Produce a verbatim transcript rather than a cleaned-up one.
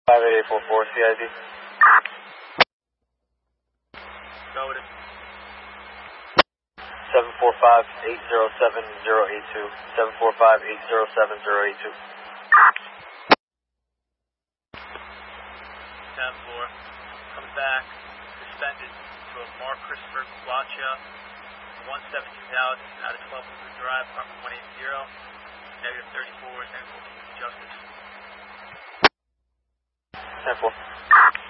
five eight eight four four, C I D. Go with it. seven four five eight zero seven zero eight two. seven four five eight zero seven zero eight two. ten four. Comes back. Suspended to a Mark Christopher Guacha, one seventeen thousand out of twelve Blue Drive, apartment one eighty. Negative thirty-four, negative fourteen, justice. ten four.